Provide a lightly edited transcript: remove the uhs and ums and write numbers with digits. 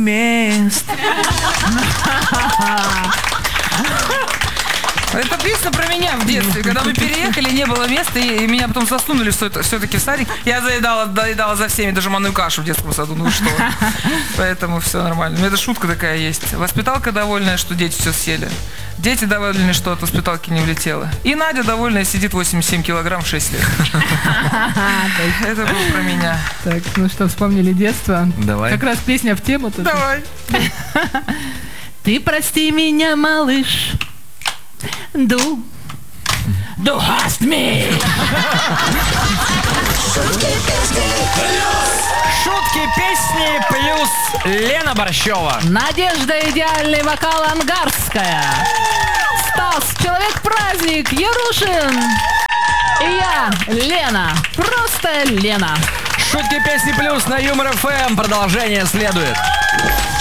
мест. Это песня про меня в детстве. Когда мы переехали, не было места, и меня потом засунули все-таки в садик. Я доедала за всеми даже манную кашу в детском саду. Ну что? Поэтому все нормально. Это шутка такая есть. Воспиталка довольная, что дети все съели. Дети довольны, что от воспиталки не улетела. И Надя довольная, сидит 87 килограмм в 6 лет. Это было про меня. Так, ну что, вспомнили детство? Давай. Как раз песня в тему тут. Давай. Ты прости меня, малыш. Du hast mich. Шутки, песни плюс Лена Борщева. Надежда, идеальный вокал, Ангарская. Стас, Человек-праздник, Ярушин. И я, Лена, просто Лена. Шутки, песни плюс на Юмор ФМ. Продолжение следует.